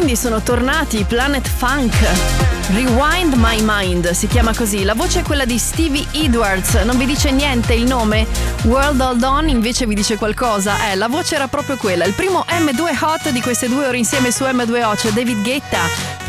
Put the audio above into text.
quindi sono tornati i Planet Funk. Rewind My Mind si chiama così. La voce è quella di Stevie Edwards. Non vi dice niente il nome? World Hold On invece vi dice qualcosa? La voce era proprio quella. Il primo M2 Hot di queste 2 ore insieme su M2O c'è David Guetta